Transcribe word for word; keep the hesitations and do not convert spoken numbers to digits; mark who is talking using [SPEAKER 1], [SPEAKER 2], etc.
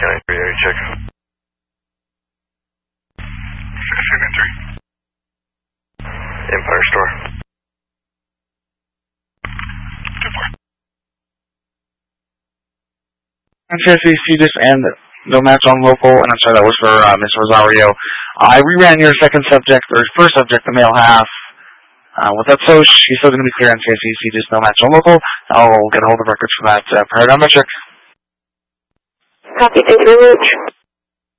[SPEAKER 1] nine three, area check. seven three. Empire Store. two four.
[SPEAKER 2] C S A C just and no match on local, and I'm sorry, that was for uh, Miss Rosario. I reran your second subject, or first subject, the male half. Uh, with that so, she's still going to be clear on C S A C, just no match on local. I'll get a hold of records for that uh, paradigm metric.
[SPEAKER 3] Copy, thank you very much.